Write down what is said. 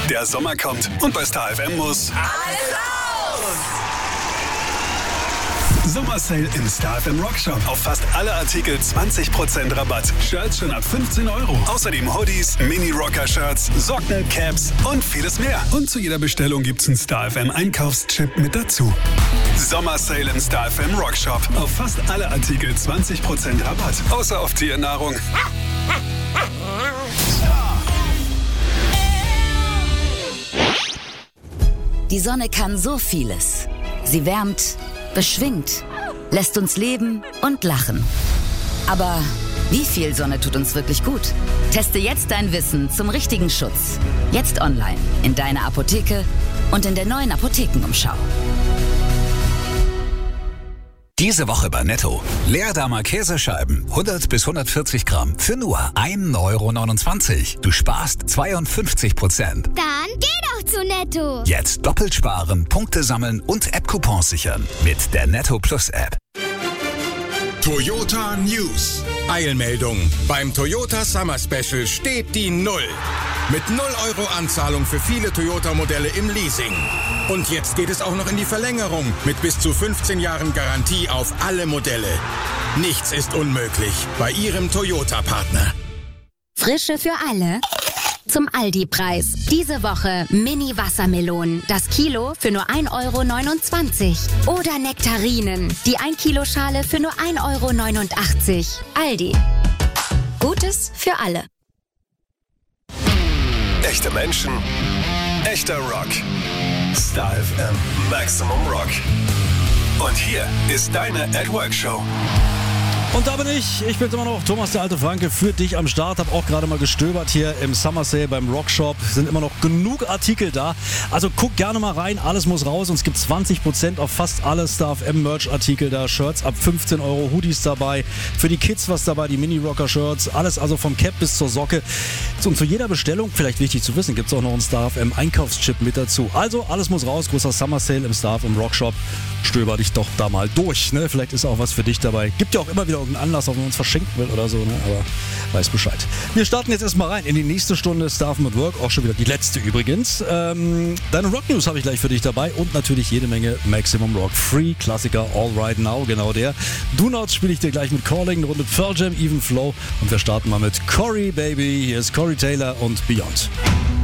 Der Sommer kommt und bei Star FM muss alles raus! Sommersale im Star FM Rockshop. Auf fast alle Artikel 20% Rabatt. Shirts schon ab 15 €. Außerdem Hoodies, Mini-Rocker-Shirts, Socken, Caps und vieles mehr. Und zu jeder Bestellung gibt's einen Star FM Einkaufschip mit dazu. Sommersale im Star FM Rockshop. Auf fast alle Artikel 20% Rabatt. Außer auf Tiernahrung. Die Sonne kann so vieles. Sie wärmt, beschwingt, lässt uns leben und lachen. Aber wie viel Sonne tut uns wirklich gut? Teste jetzt dein Wissen zum richtigen Schutz. Jetzt online, in deiner Apotheke und in der neuen Apothekenumschau. Diese Woche bei Netto. Leerdammer Käsescheiben, 100 bis 140 Gramm für nur 1,29 €. Du sparst 52%. Dann geh doch zu Netto. Jetzt doppelt sparen, Punkte sammeln und App-Coupons sichern mit der Netto Plus App. Toyota News. Eilmeldung. Beim Toyota Summer Special steht die 0. Mit 0 € Anzahlung für viele Toyota-Modelle im Leasing. Und jetzt geht es auch noch in die Verlängerung mit bis zu 15 Jahren Garantie auf alle Modelle. Nichts ist unmöglich bei Ihrem Toyota-Partner. Frische für alle. Zum Aldi-Preis. Diese Woche Mini-Wassermelonen. Das Kilo für nur 1,29 €. Oder Nektarinen. Die 1-Kilo-Schale für nur 1,89 €. Aldi. Gutes für alle. Echte Menschen, echter Rock. Star FM Maximum Rock. Und hier ist deine @Work-Show. Und da bin ich bin's immer noch, Thomas der alte Franke, für dich am Start. Hab auch gerade mal gestöbert hier im Summer Sale beim Rockshop. Sind immer noch genug Artikel da. Also guck gerne mal rein, alles muss raus. Und es gibt 20% auf fast alle Star FM Merch Artikel da. Shirts ab 15 €, Hoodies dabei. Für die Kids was dabei, die Mini-Rocker-Shirts. Alles also vom Cap bis zur Socke. Und zu jeder Bestellung, vielleicht wichtig zu wissen, gibt's auch noch einen Star FM Einkaufschip mit dazu. Also alles muss raus, großer Summer Sale im Star FM Rockshop. Stöber dich doch da mal durch, ne? Vielleicht ist auch was für dich dabei. Gibt ja auch immer wieder irgendeinen Anlass, ob man uns verschenken will oder so, ne? Aber weiß Bescheid. Wir starten jetzt erstmal rein in die nächste Stunde Star FM at Work. Auch schon wieder die letzte übrigens. Deine Rock News habe ich gleich für dich dabei und natürlich jede Menge Maximum Rock Free Klassiker All Right Now, genau der. Do Not spiele ich dir gleich mit Calling, eine Runde Pearl Jam, Even Flow und wir starten mal mit Corey Baby. Hier ist Corey Taylor und Beyond.